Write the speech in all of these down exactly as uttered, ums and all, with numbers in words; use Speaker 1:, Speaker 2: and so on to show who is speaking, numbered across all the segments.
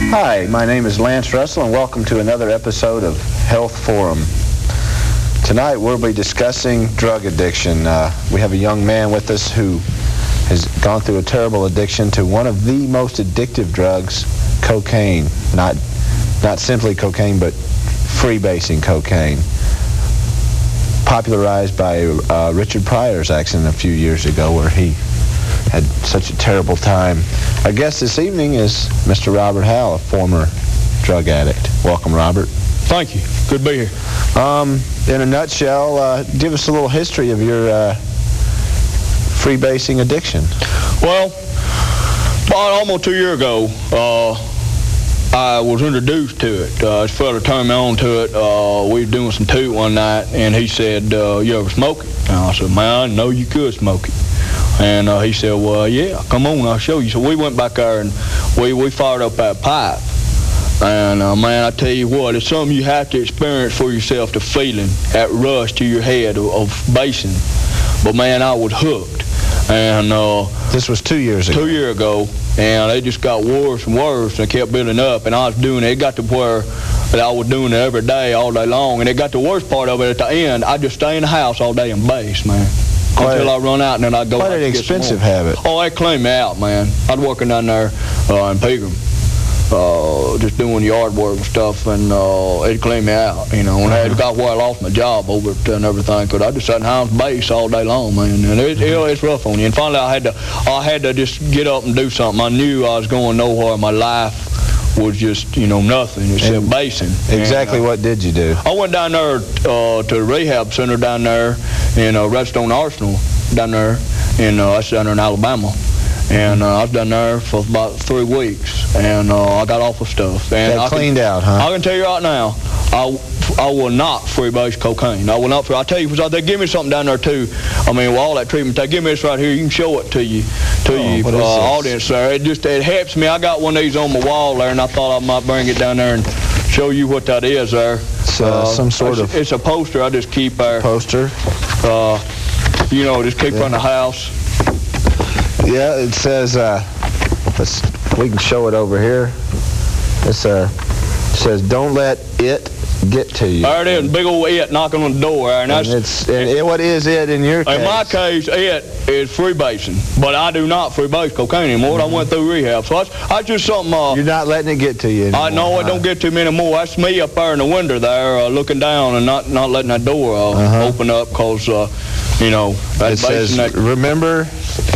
Speaker 1: Hi, my name is Lance Russell, and welcome to another episode of Health Forum. Tonight we'll be discussing drug addiction. Uh, we have a young man with us who has gone through a terrible addiction to one of the most addictive drugs, cocaine. Not, not simply cocaine, but freebasing cocaine. Popularized by uh, Richard Pryor's accident a few years ago, where he had such a terrible time. Our guest this evening is Mister Robert Howell, a former drug addict. Welcome, Robert.
Speaker 2: Thank you. Good to be here.
Speaker 1: Um, in a nutshell, uh, give us a little history of your uh, freebasing addiction.
Speaker 2: Well, about almost two years ago, uh, I was introduced to it. Uh, this fella turned me on to it. Uh, we were doing some toot one night, and he said, uh, you ever smoke it? And I said, man, I know you could smoke it. And uh, he said, well, yeah, come on, I'll show you. So we went back there, and we, we fired up that pipe. And, uh, man, I tell you what, it's something you have to experience for yourself, the feeling, that rush to your head of, of basing. But, man, I was hooked. And uh,
Speaker 1: this was two years ago.
Speaker 2: Two years ago, and it just got worse and worse, and it kept building up. And I was doing it. It got to where that I was doing it every day, all day long. And it got the worst part of it at the end. I just stay in the house all day and base, man. Until I run out, and then I go.
Speaker 1: Quite an expensive habit.
Speaker 2: Oh, they cleaned me out, man. I'd working down there uh, in Pegram, uh, just doing yard work and stuff, and uh, it cleaned me out, you know. And uh-huh. I got where I lost my job over it and everything, because I just sat in house base all day long, man. And it, it, it's rough on you. And finally, I had to, I had to just get up and do something. I knew I was going nowhere. My life was just, you know, nothing except basing.
Speaker 1: Exactly. And, uh, what did you do?
Speaker 2: I went down there uh, to the rehab center down there in uh, Redstone Arsenal, down there in, uh, that's down there in Alabama. And uh, I was down there for about three weeks, and uh, I got off of stuff. And
Speaker 1: Got
Speaker 2: I
Speaker 1: cleaned
Speaker 2: can,
Speaker 1: out, huh?
Speaker 2: I can tell you right now, I, I will not freebase cocaine. I will not. I'll tell you, because they give me something down there too. I mean, with all that treatment, they give me this right here. You can show it to you, to
Speaker 1: oh,
Speaker 2: you, uh, audience there. It just it helps me. I got one of these on my wall there, and I thought I might bring it down there and show you what that is there.
Speaker 1: It's uh, uh, some sort
Speaker 2: it's,
Speaker 1: of.
Speaker 2: It's a poster I just keep there.
Speaker 1: Poster.
Speaker 2: Uh, you know, just keep yeah. on the house.
Speaker 1: Yeah, it says. Uh, let's. We can show it over here. It's uh, it says, "Don't let it get to you."
Speaker 2: There it is, big old it knocking on the door. And,
Speaker 1: and,
Speaker 2: that's,
Speaker 1: it's, and it, what is it in your case?
Speaker 2: In my case, it is freebasing. But I do not freebase cocaine anymore. Mm-hmm. I went through rehab. So that's, that's just something... Uh,
Speaker 1: You're not letting it get to you anymore.
Speaker 2: I know huh? It don't get to me anymore. That's me up there in the window there uh, looking down and not, not letting that door uh, uh-huh. open up because, uh, you know...
Speaker 1: It says, that, remember...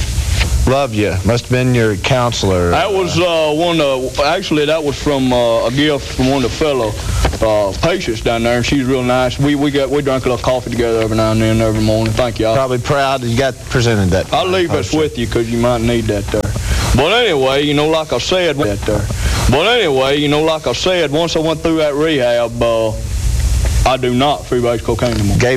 Speaker 1: Love you. Must have been your counselor.
Speaker 2: That was uh, one of, actually that was from uh, a gift from one of the fellow uh, patients down there, and she's real nice. We we got we drank a little coffee together every now and then, every morning. Thank you.
Speaker 1: Probably proud that you got presented that.
Speaker 2: I'll leave this with you because you might need that there. But anyway, you know, like I said, that there. But anyway, you know, like I said, once I went through that rehab, uh, I do not freebase cocaine anymore. Gave